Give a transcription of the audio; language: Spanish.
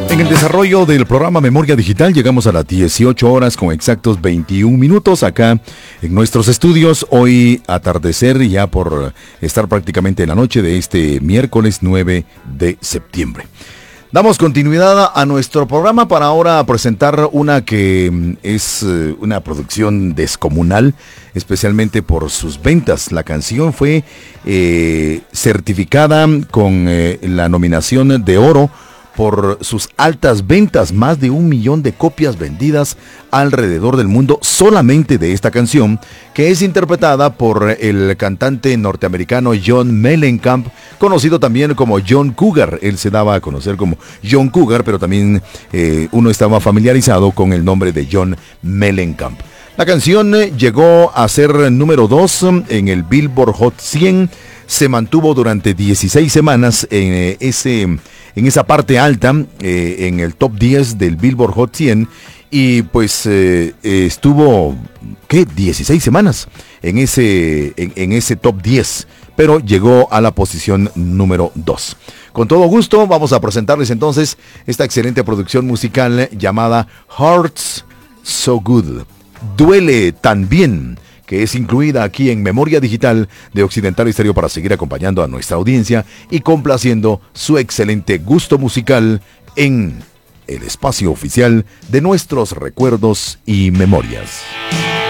En el desarrollo del programa Memoria Digital llegamos a las 18 horas con exactos 21 minutos acá en nuestros estudios. Hoy atardecer ya por estar prácticamente en la noche de este miércoles 9 de septiembre. Damos continuidad a nuestro programa para ahora presentar una que es una producción descomunal, especialmente por sus ventas. La canción fue certificada con la nominación de oro por sus altas ventas, más de 1 millón de copias vendidas alrededor del mundo solamente de esta canción, que es interpretada por el cantante norteamericano John Mellencamp, conocido también como John Cougar. Él se daba a conocer como John Cougar, pero también uno estaba familiarizado con el nombre de John Mellencamp. La canción llegó a ser número 2 en el Billboard Hot 100, se mantuvo durante 16 semanas en esa parte alta, en el top 10 del Billboard Hot 100, y pues estuvo, 16 semanas en ese top 10, pero llegó a la posición número 2. Con todo gusto vamos a presentarles entonces esta excelente producción musical llamada Hearts So Good, Duele Tan Bien, que es incluida aquí en Memoria Digital de Occidental Estéreo para seguir acompañando a nuestra audiencia y complaciendo su excelente gusto musical en el espacio oficial de nuestros recuerdos y memorias.